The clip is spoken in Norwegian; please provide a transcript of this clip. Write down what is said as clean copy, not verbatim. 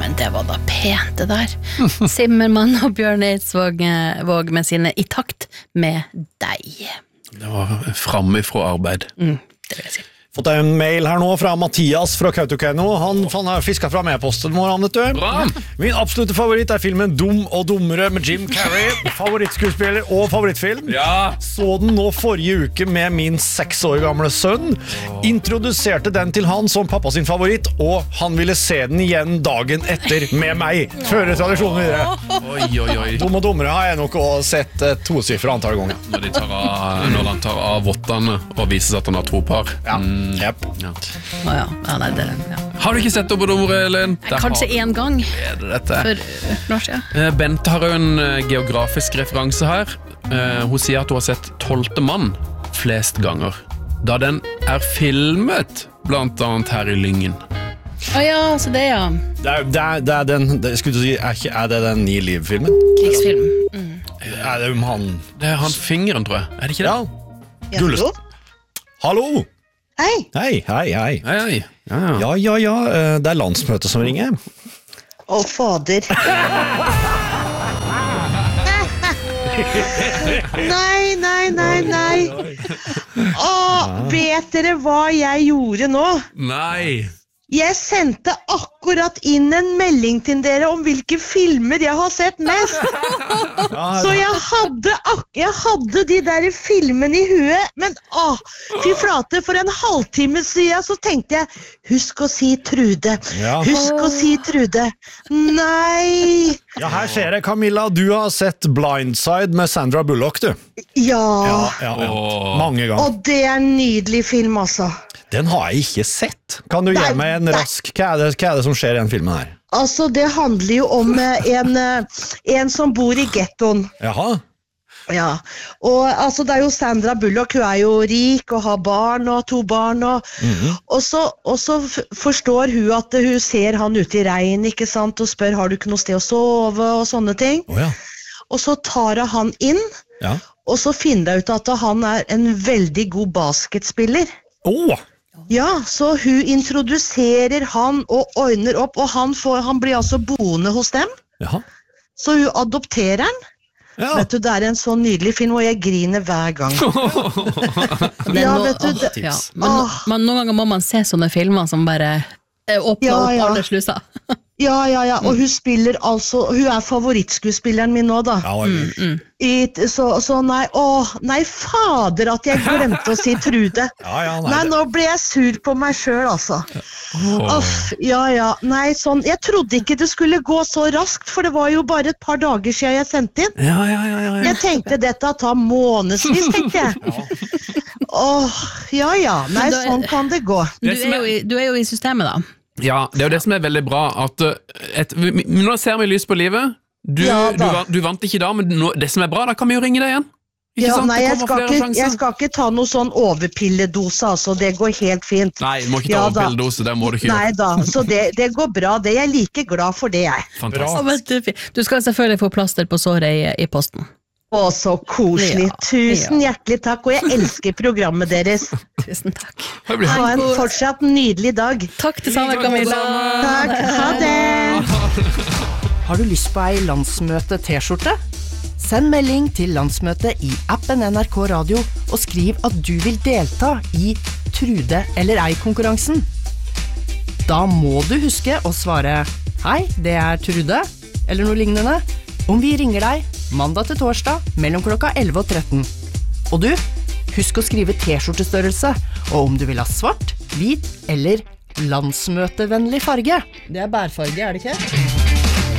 men det var da pent det der. Simmermann og Bjørn Eidsvåg med sine I takt med deg. Det var fremme fra arbeid. Det vil jeg si. Fått en mail her nå fra Mathias fra Kautokeino. Han har fisket fra med-posten vår, han vet du. Bra! Min absolutte favoritt filmen Dum og dummere med Jim Carrey. Favorittskuespiller og favorittfilm. Ja! Så den nå forrige uke med min 6 år gamle sønn. Introduserte den til han som pappa sin favoritt, og han ville se den igjen dagen etter med meg. Fører tradisjonen videre. Oi. Dum og dummere har jeg nok også sett 2-sifret antall ganger. Når han tar av vottene og viser at han har 2 par. Ja. Yep. Ja. Nei, det, ja. Har du ikke sett Dum og dummere, Ellen? Kanskje en gang Er det dette? for år siden. Bente har jo en geografisk referanse her. Hun sier at hun har sett 12. mann flest ganger, da den filmet blant annet her I Lyngen. Ja, så det Det er den, skulle du si, er det den Ni Liv-filmen? krigsfilm. Er det om han? Det han fingeren, tror jeg. Er det ikke det? Ja. Gullest. Hallo! Hei. Hei. Hei. Ja, det landsmøtet som ringer. Å, fader. Nei. Å, vet dere hva jeg gjorde nå? Nei. Jeg sendte akkurat inn en melding til dere om hvilke filmer jeg har sett mest. Så jeg hadde de der filmene I huet, men fy flate, for en halvtime siden så tenkte jeg, husk å si Trude. Ja. Husk å si Trude. Nei. Ja, her ser jeg, Camilla, du har sett Blindside med Sandra Bullock, du. Ja. Mange ganger. Og det en nydelig film, altså. Den har jeg ikke sett. Kan du gi meg en rask, hva er det som skjer I den filmen her? Altså, det handler jo om en som bor I ghettoen. Jaha. Ja, og altså det jo Sandra Bullock, hun jo rik og har barn og 2 barn og så forstår hun at hun ser han ute I regn, ikke sant, og spør har du ikke noe sted å sove og sånne ting. Ja. Og så tar han inn, og så finner hun ut at han en veldig god basketspiller. Ja, så hun introduserer han og ordner opp, og han blir altså boende hos dem. Jaha. Så hun adopterer han. Ja. Vet du, det en så nydelig film, og jeg griner hver gang. Ja, vet du. Men noen ganger må man se sånne filmer som bare åpner opp alle sluser. Ja, og hun spiller altså, hun favorittskuespilleren min nå da. Så nei, fader at jeg glemte å si Trude. Nei, nå ble jeg sur på meg selv, altså. Nei, sånn, jeg trodde ikke det skulle gå så raskt, for det var jo bare et par dager siden jeg sendte inn. Jeg tenkte dette tar månedsvis, tenkte jeg. Nei, sånn kan det gå. Du jo I systemet da. Ja, det jo det som veldig bra at nå ser vi lys på livet. Du vant ikke da, men det som bra, da kan vi jo ringe deg igjen. Nei, jeg skal ikke ta noe sånn overpilledose, altså, det går helt fint. Nei, du må ikke ta overpilledose, det må du ikke gjøre. Nei da, så det går bra, det jeg like glad for det jeg. Fantastisk. Du skal selvfølgelig få plaster på såret I posten. Å, så koselig. Tusen hjertelig takk, og jeg elsker programmet deres. Tusen takk. Ha en fortsatt nydelig dag. Takk til samme, Camilla. Takk, ha det. Har du lyst på ei landsmøte-t-skjorte? Send melding til landsmøtet I appen NRK Radio og skriv at du vil delta I Trude eller ei-konkurransen. Da må du huske å svare «Hei, det Trude», eller noe lignende, om vi ringer deg mandag til torsdag mellom klokka 11 og 13. Og du, husk å skrive t-skjortestørrelse, og om du vil ha svart, hvit eller landsmøtevennlig farge. Det bærfarge, det ikke?